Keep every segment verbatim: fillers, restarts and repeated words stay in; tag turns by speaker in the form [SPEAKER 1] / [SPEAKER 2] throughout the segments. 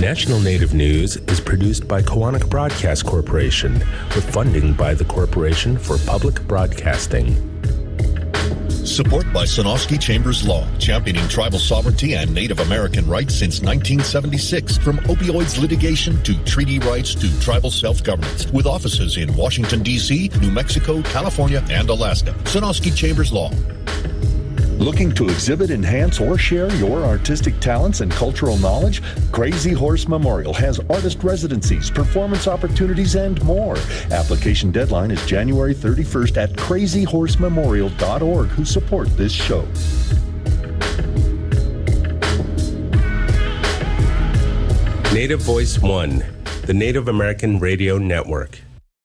[SPEAKER 1] National Native News is produced by Koahnic Broadcast Corporation with funding by the Corporation for Public Broadcasting.
[SPEAKER 2] Support by Sonosky Chambers Law, championing tribal sovereignty and Native American rights since nineteen seventy-six. From opioids litigation to treaty rights to tribal self-governance. With offices in Washington, D C, New Mexico, California, and Alaska. Sonosky Chambers Law.
[SPEAKER 3] Looking to exhibit, enhance, or share your artistic talents and cultural knowledge? Crazy Horse Memorial has artist residencies, performance opportunities, and more. Application deadline is January thirty-first at crazy horse memorial dot org, who support this show.
[SPEAKER 1] Native Voice One, the Native American Radio Network.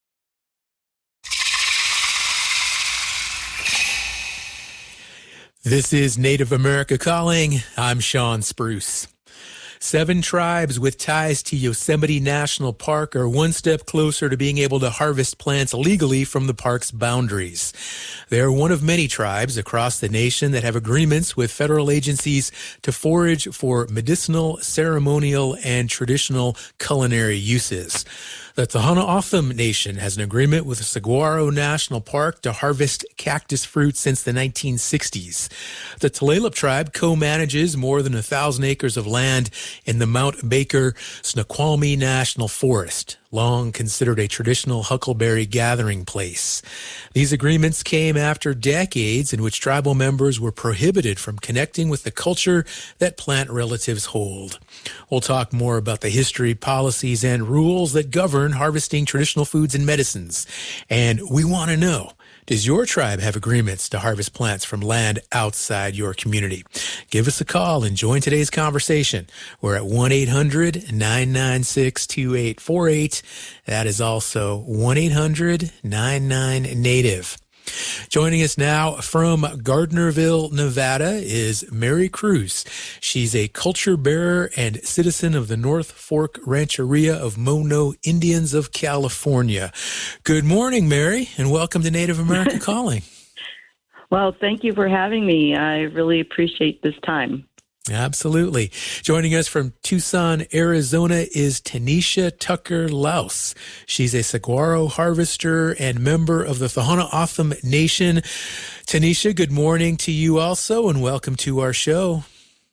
[SPEAKER 4] This is Native America Calling. I'm Sean Spruce. Seven tribes with ties to Yosemite National Park are one step closer to being able to harvest plants legally from the park's boundaries. They are one of many tribes across the nation that have agreements with federal agencies to forage for medicinal, ceremonial, and traditional culinary uses. The Tohono O'odham Nation has an agreement with the Saguaro National Park to harvest cactus fruit since the nineteen sixties. The Tulalip tribe co-manages more than a thousand acres of land in the Mount Baker Snoqualmie National Forest, long considered a traditional huckleberry gathering place. These agreements came after decades in which tribal members were prohibited from connecting with the culture that plant relatives hold. We'll talk more about the history, policies, and rules that govern harvesting traditional foods and medicines. And we want to know, does your tribe have agreements to harvest plants from land outside your community? Give us a call and join today's conversation. We're at one eight hundred nine nine six two eight four eight. That is also one eight hundred nine nine NATIVE. Joining us now from Gardnerville, Nevada is Mary Cruz. She's a culture bearer and citizen of the North Fork Rancheria of Mono Indians of California. Good morning, Mary, and welcome to Native America Calling.
[SPEAKER 5] Well, thank you for having me. I really appreciate this time.
[SPEAKER 4] Absolutely. Joining us from Tucson, Arizona is Tanisha Tucker Louse. She's a saguaro harvester and member of the Tohono O'odham Nation. Tanisha, good morning to you also, and welcome to our show.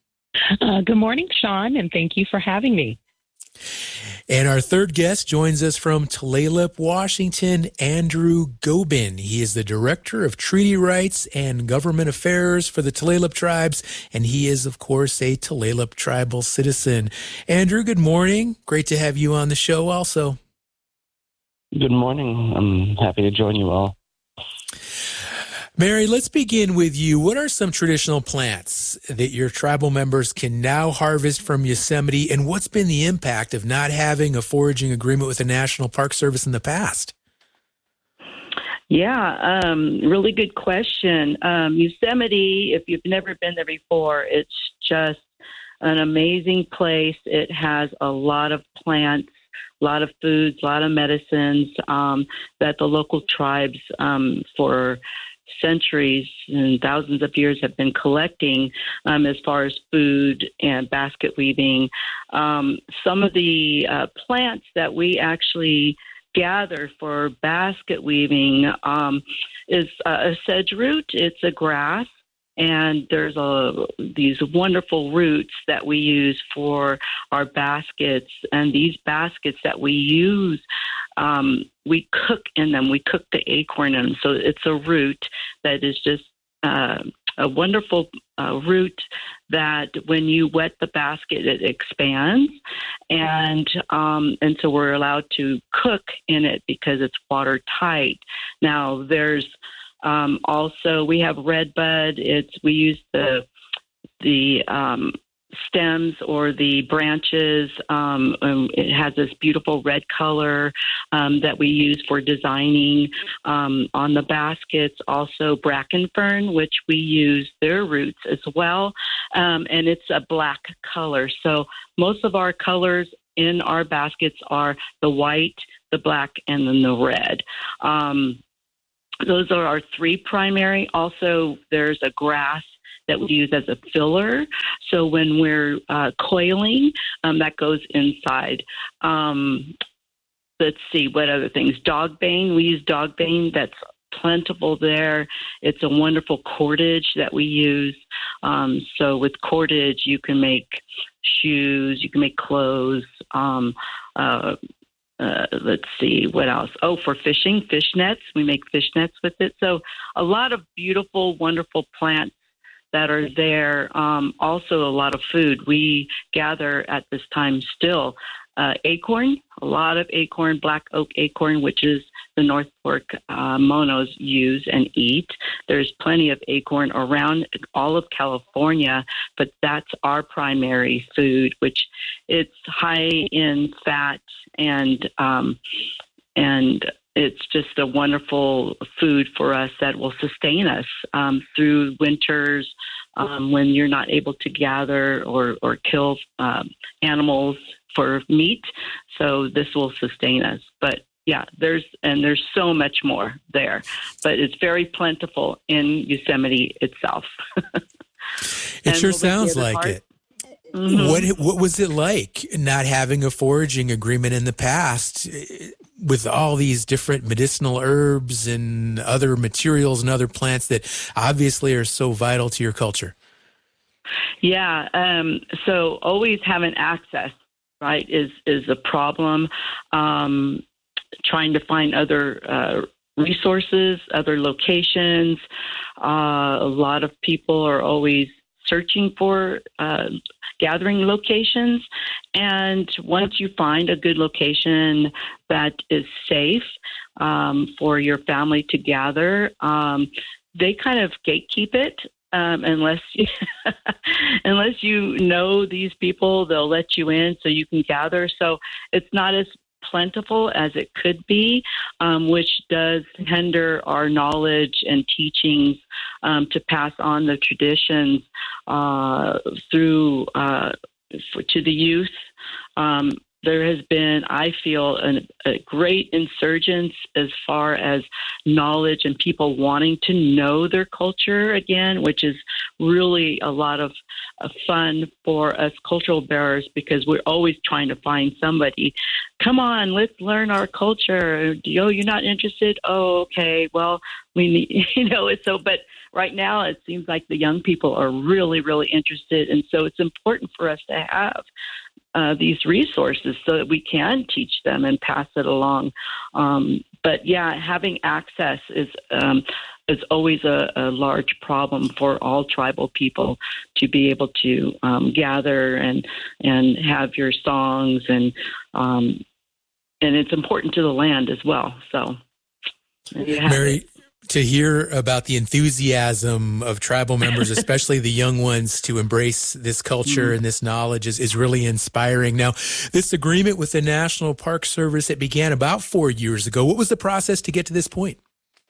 [SPEAKER 6] Uh, good morning, Sean, and thank you for having me.
[SPEAKER 4] And our third guest joins us from Tulalip, Washington, Andrew Gobin. He is the Director of Treaty Rights and Government Affairs for the Tulalip Tribes, and he is, of course, a Tulalip tribal citizen. Andrew, good morning. Great to have you on the show also.
[SPEAKER 7] Good morning. I'm happy to join you all.
[SPEAKER 4] Mary, let's begin with you. What are some traditional plants that your tribal members can now harvest from Yosemite, and what's been the impact of not having a foraging agreement with the National Park Service in the past?
[SPEAKER 5] Yeah, um, really good question. Um, Yosemite, if you've never been there before, it's just an amazing place. It has a lot of plants, a lot of foods, a lot of medicines um, that the local tribes um, for centuries and thousands of years have been collecting um, as far as food and basket weaving. Um, some of the uh, plants that we actually gather for basket weaving um, is uh, a sedge root. It's a grass. And there's a, these wonderful roots that we use for our baskets. And these baskets that we use, um, we cook in them. We cook the acorn in them. So it's a root that is just uh, a wonderful uh, root that when you wet the basket, it expands. And, um, and so we're allowed to cook in it because it's watertight. Now, there's Um, also, we have redbud. It's we use the the um, stems or the branches. Um, and it has this beautiful red color um, that we use for designing um, on the baskets. Also, bracken fern, which we use their roots as well, um, and it's a black color. So most of our colors in our baskets are the white, the black, and then the red. Um, Those are our three primary. Also, there's a grass that we use as a filler. So when we're uh, coiling, um, that goes inside. Um, let's see, what other things? Dog bane. We use dog bane. That's plentiful there. It's a wonderful cordage that we use. Um, so with cordage, you can make shoes, you can make clothes. Um, uh, uh, let's see, what else? Oh, for fishing, fish nets. We make fish nets with it. So a lot of beautiful, wonderful plants that are there. Um, also a lot of food. We gather at this time still uh, acorn, a lot of acorn, black oak acorn, which is the North Fork uh, Monos use and eat. There's plenty of acorn around all of California, but that's our primary food, which it's high in fat and um, and it's just a wonderful food for us that will sustain us um, through winters um, when you're not able to gather or, or kill um, animals for meat. So this will sustain us. But yeah, there's and there's so much more there, but it's very plentiful in Yosemite itself.
[SPEAKER 4] It sure sounds like
[SPEAKER 5] part?
[SPEAKER 4] it.
[SPEAKER 5] Mm-hmm.
[SPEAKER 4] What what was it like not having a foraging agreement in the past with all these different medicinal herbs and other materials and other plants that obviously are so vital to your culture?
[SPEAKER 5] Yeah, um, so always having access, right, is is a problem. Um, trying to find other uh, resources, other locations. Uh, a lot of people are always searching for uh, gathering locations. And once you find a good location that is safe um, for your family to gather, um, they kind of gatekeep it. Um, unless you, unless you know these people, they'll let you in so you can gather. So it's not as plentiful as it could be, um, which does hinder our knowledge and teachings um, to pass on the traditions uh, through uh, for, to the youth. Um, there has been, I feel, an, a great insurgence as far as knowledge and people wanting to know their culture again, which is really a lot of uh, fun for us cultural bearers because we're always trying to find somebody. Come on, let's learn our culture. Oh, you're not interested? Oh, okay. Well, we need, you know, it's so, but right now it seems like the young people are really, really interested. And so it's important for us to have Uh, these resources so that we can teach them and pass it along. Um, but yeah, having access is um, is always a, a large problem for all tribal people to be able to um, gather and and have your songs and um, and it's important to the land as well. So,
[SPEAKER 4] Mary, to hear about the enthusiasm of tribal members, especially the young ones, to embrace this culture and this knowledge is, is really inspiring. Now, this agreement with the National Park Service, it began about four years ago. What was the process to get to this point?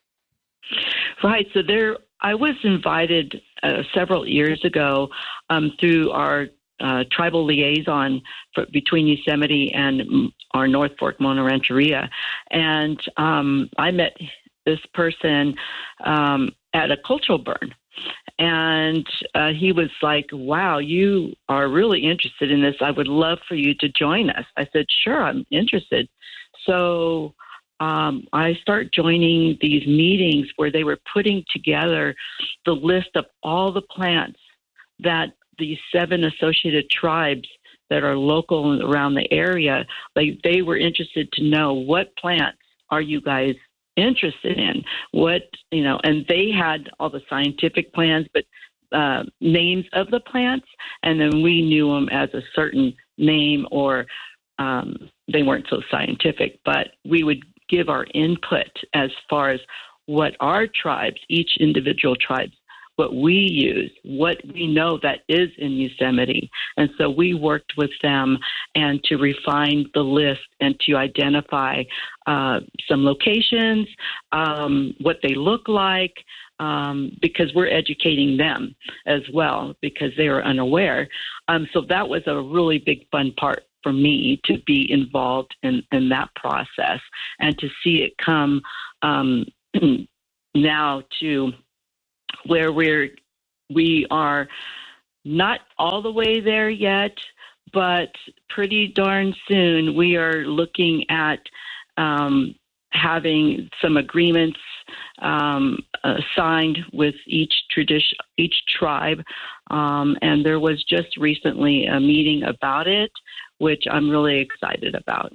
[SPEAKER 5] Right. So there, I was invited uh, several years ago um, through our uh, tribal liaison for, between Yosemite and our North Fork Mono Rancheria. And um, I met this person um, at a cultural burn. And uh, he was like, wow, you are really interested in this. I would love for you to join us. I said, sure, I'm interested. So um, I start joining these meetings where they were putting together the list of all the plants that these seven associated tribes that are local around the area, like they were interested to know what plants are you guys interested in, what, you know, and they had all the scientific plans, but uh, names of the plants, and then we knew them as a certain name or um, they weren't so scientific, but we would give our input as far as what our tribes, each individual tribes, what we use, what we know that is in Yosemite. And so we worked with them and to refine the list and to identify uh, some locations, um, what they look like, um, because we're educating them as well because they were unaware. Um, so that was a really big fun part for me to be involved in, in that process and to see it come um, now to where we're we are not all the way there yet, but pretty darn soon we are looking at um, having some agreements um, uh, signed with each tradition, each tribe. Um, and there was just recently a meeting about it, which I'm really excited about.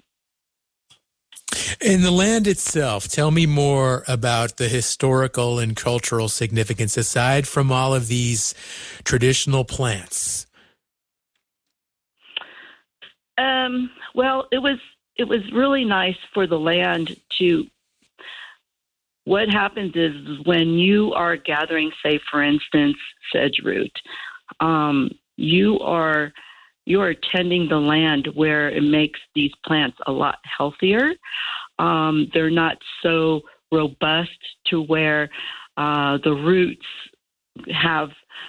[SPEAKER 4] In the land itself, tell me more about the historical and cultural significance aside from all of these traditional plants.
[SPEAKER 5] Um, well, it was it was really nice for the land to. What happens is when you are gathering, say, for instance, sedge root, um, you are you are tending the land where it makes these plants a lot healthier. Um, they're not so robust to where uh, the roots have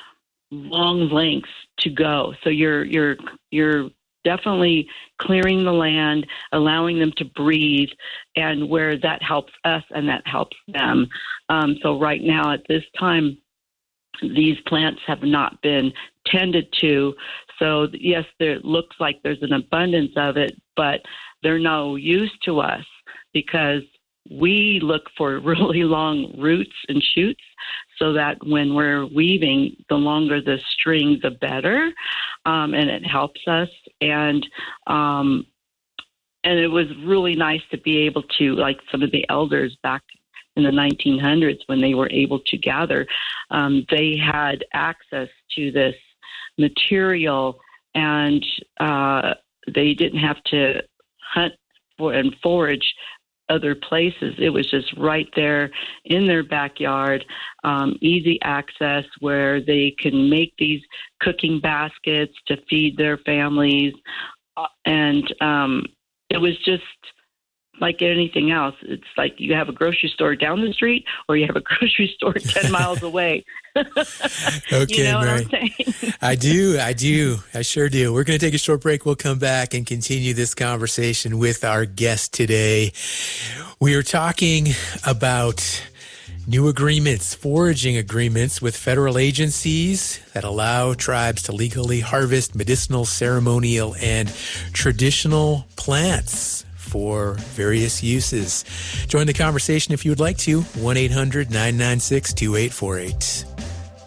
[SPEAKER 5] long lengths to go. So you're you're you're definitely clearing the land, allowing them to breathe, and where that helps us and that helps them. Um, so right now at this time, these plants have not been tended to. So yes, there looks like there's an abundance of it, but they're no use to us because we look for really long roots and shoots so that when we're weaving, the longer the string, the better. Um, and it helps us. And, um, and it was really nice to be able to, like some of the elders back in the nineteen hundreds when they were able to gather, um, they had access to this material and uh, they didn't have to hunt for and forage other places. It was just right there in their backyard, um, easy access where they can make these cooking baskets to feed their families. Uh, and um, it was just like anything else. It's like you have a grocery store down the street or you have a grocery store ten miles away.
[SPEAKER 4] Okay,
[SPEAKER 5] you know
[SPEAKER 4] Mary.
[SPEAKER 5] what I'm saying?
[SPEAKER 4] I do. I do. I sure do. We're going to take a short break. We'll come back and continue this conversation with our guest today. We are talking about new agreements, foraging agreements with federal agencies that allow tribes to legally harvest medicinal, ceremonial, and traditional plants for various uses. Join the conversation if you would like to. one eight hundred nine nine six two eight four eight.